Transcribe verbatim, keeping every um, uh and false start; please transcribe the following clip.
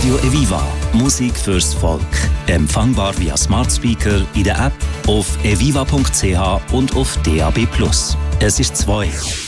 Radio Eviva. Musik fürs Volk. Empfangbar via Smart Speaker, in der App, auf eviva punkt c h und auf D A B plus. Es ist zwei.